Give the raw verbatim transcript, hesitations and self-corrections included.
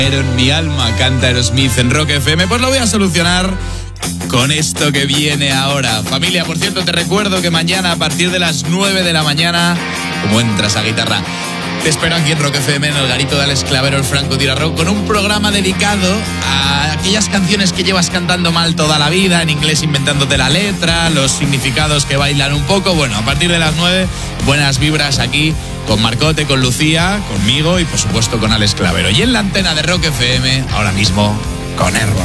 En mi alma canta Aerosmith en Rock F M. Pues lo voy a solucionar con esto que viene ahora. Familia, por cierto, te recuerdo que mañana a partir de las nueve de la mañana, como entras a guitarra, te espero aquí en Rock F M, en el garito de Alex Clavero, el Franco Tirarro, con un programa dedicado a aquellas canciones que llevas cantando mal toda la vida, en inglés inventándote la letra, los significados que bailan un poco. Bueno, a partir de las nueve, buenas vibras aquí con Marcote, con Lucía, conmigo y por supuesto con Alex Clavero. Y en la antena de Rock F M, ahora mismo, con Error.